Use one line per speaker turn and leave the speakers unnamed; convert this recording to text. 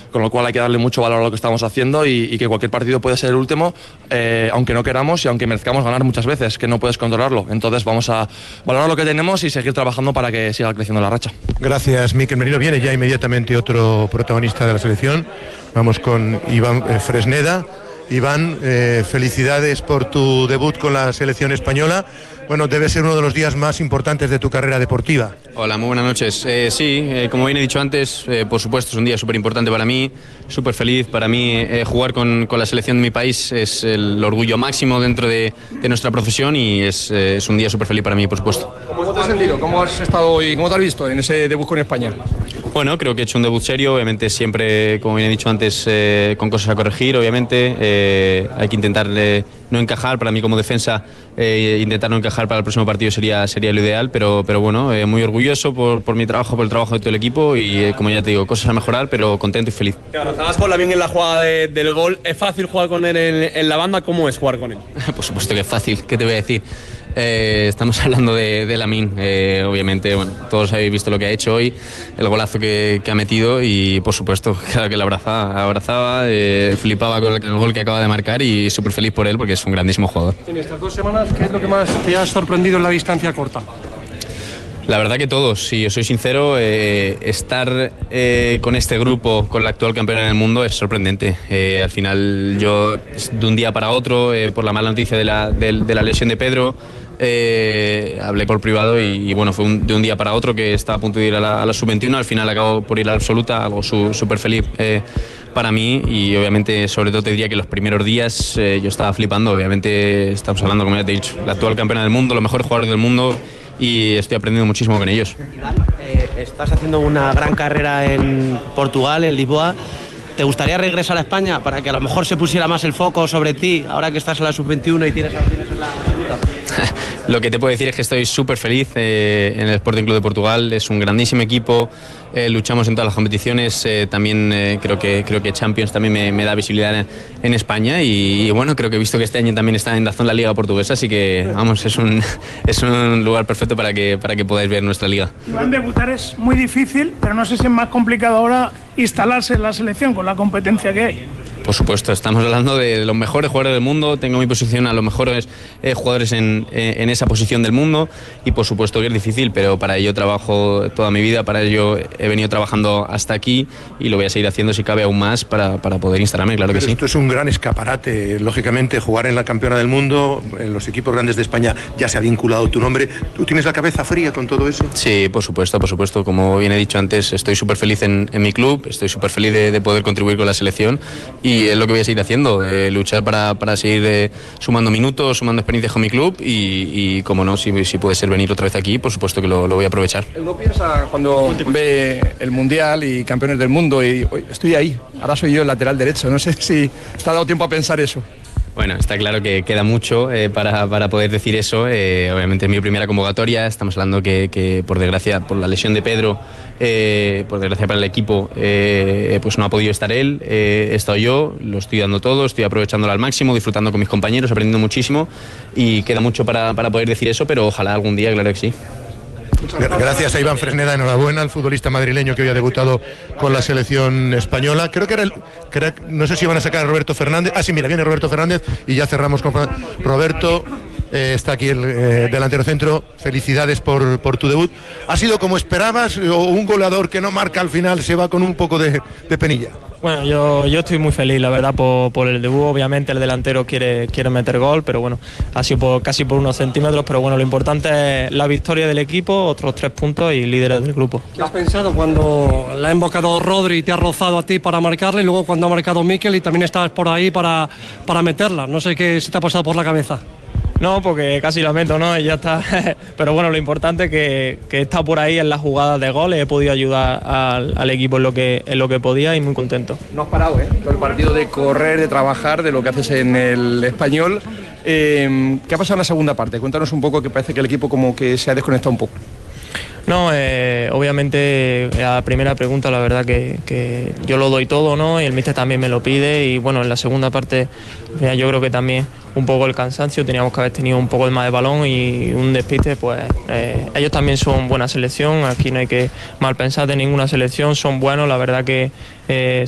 con lo cual hay que darle mucho valor a lo que estamos haciendo y que cualquier partido puede ser el último, aunque no queramos y aunque merezcamos ganar muchas veces, que no puedes controlarlo. Entonces vamos a valorar lo que tenemos y seguir trabajando para que siga creciendo la racha.
Gracias, Mikel Merino. Viene ya inmediatamente otro protagonista de la selección. Vamos con Iván Fresneda. Iván, felicidades por tu debut con la selección española. Bueno, debe ser uno de los días más importantes de tu carrera deportiva.
Hola, muy buenas noches. Como bien he dicho antes, por supuesto es un día súper importante para mí, súper feliz. Para mí jugar con la selección de mi país es el orgullo máximo dentro de nuestra profesión y es un día súper feliz para mí, por supuesto.
¿Cómo te has sentido? ¿Cómo has estado y cómo te has visto en ese debut con España?
Bueno, creo que he hecho un debut serio, obviamente siempre, como bien he dicho antes, con cosas a corregir, obviamente. Hay que intentar no encajar, para mí como defensa, intentar no encajar para el próximo partido sería lo ideal, pero bueno, muy orgulloso por mi trabajo, por el trabajo de todo el equipo y como ya te digo, cosas a mejorar, pero contento y feliz.
Claro, estabas con Lamine en la jugada del gol, ¿es fácil jugar con él en la banda? ¿Cómo es jugar con él?
Por supuesto que es fácil, ¿qué te voy a decir? Estamos hablando de Lamine, obviamente, bueno, todos habéis visto lo que ha hecho hoy, el golazo que ha metido y por supuesto, claro que lo abrazaba, flipaba con el gol que acaba de marcar y súper feliz por él porque es un grandísimo jugador.
En estas 2 semanas, ¿qué es lo que más te ha sorprendido en la distancia corta?
La verdad que todos, si yo soy sincero, estar con este grupo, con la actual campeona del mundo es sorprendente. Al final yo, de un día para otro, por la mala noticia de la lesión de Pedro, hablé por privado y bueno, fue de un día para otro que estaba a punto de ir a la sub-21, al final acabo por ir a la absoluta, algo súper feliz para mí y obviamente sobre todo te diría que los primeros días yo estaba flipando, obviamente estamos hablando, como ya te he dicho, la actual campeona del mundo, los mejores jugadores del mundo y estoy aprendiendo muchísimo con ellos.
Estás haciendo una gran carrera en Portugal, en Lisboa. ¿Te gustaría regresar a España para que a lo mejor se pusiera más el foco sobre ti ahora que estás en la sub-21 y tienes en la...
Lo que te puedo decir es que estoy súper feliz en el Sporting Club de Portugal, es un grandísimo equipo, luchamos en todas las competiciones, también creo que Champions también me da visibilidad en España y bueno, creo que he visto que este año también está en la Liga Portuguesa, así que vamos, es un lugar perfecto para que podáis ver nuestra liga.
Iván, debutar es muy difícil, pero no sé si es más complicado ahora instalarse en la selección con la competencia que hay.
Por supuesto, estamos hablando de los mejores jugadores del mundo, tengo a mi posición a los mejores jugadores en esa posición del mundo y por supuesto que es difícil, pero para ello trabajo toda mi vida, para ello he venido trabajando hasta aquí y lo voy a seguir haciendo si cabe aún más para poder instalarme, claro que sí.
Esto es un gran escaparate, lógicamente jugar en la campeona del mundo, en los equipos grandes de España ya se ha vinculado tu nombre, ¿tú tienes la cabeza fría con todo eso?
Sí, por supuesto, como bien he dicho antes, estoy súper feliz en mi club, estoy súper feliz de poder contribuir con la selección y es lo que voy a seguir haciendo, luchar para seguir sumando minutos, sumando experiencias con mi club y como no, si puede ser venir otra vez aquí, por supuesto que lo voy a aprovechar.
¿No piensa cuando ve el Mundial y campeones del mundo y estoy ahí, ahora soy yo el lateral derecho, no sé si te ha dado tiempo a pensar eso?
Bueno, está claro que queda mucho para poder decir eso. Obviamente es mi primera convocatoria. Estamos hablando que por desgracia, por la lesión de Pedro, por desgracia para el equipo, pues no ha podido estar él. He estado yo, lo estoy dando todo, estoy aprovechándolo al máximo, disfrutando con mis compañeros, aprendiendo muchísimo y queda mucho para poder decir eso, pero ojalá algún día, claro que sí.
Gracias a Iván Fresneda, enhorabuena al futbolista madrileño que hoy ha debutado con la selección española. Creo que era no sé si van a sacar a Roberto Fernández. Sí, mira, viene Roberto Fernández y ya cerramos con Roberto. Está aquí el delantero centro. Felicidades por tu debut. ¿Ha sido como esperabas o un goleador que no marca al final se va con un poco de penilla?
Bueno, yo estoy muy feliz, la verdad, por el debut. Obviamente el delantero quiere meter gol, pero bueno, ha sido casi por unos centímetros, pero bueno, lo importante es la victoria del equipo, otros 3 puntos y líderes del grupo.
¿Qué has pensado cuando la ha invocado Rodri y te ha rozado a ti para marcarla y luego cuando ha marcado Mikel y también estabas por ahí para meterla? No sé qué se te ha pasado por la cabeza.
No, porque casi la meto, ¿no? Y ya está. Pero bueno, lo importante es que he estado por ahí en las jugadas de goles, he podido ayudar al equipo en lo que podía y muy contento.
No has parado, todo el partido de correr, de trabajar, de lo que haces en el Español. ¿Qué ha pasado en la segunda parte? Cuéntanos un poco, que parece que el equipo como que se ha desconectado un poco.
No, obviamente a la primera pregunta la verdad que yo lo doy todo, ¿no? Y el míster también me lo pide y bueno, en la segunda parte yo creo que también un poco el cansancio, teníamos que haber tenido un poco más de balón y un despiste, pues ellos también son buena selección, aquí no hay que mal pensar de ninguna selección, son buenos, la verdad que